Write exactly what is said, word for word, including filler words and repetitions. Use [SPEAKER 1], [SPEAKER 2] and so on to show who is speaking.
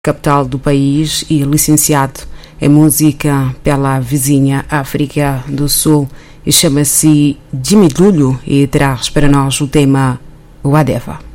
[SPEAKER 1] capital do país e licenciado em música pela vizinha África do Sul, e chama-se Jimmy Lulu e traz para nós o tema Whatever.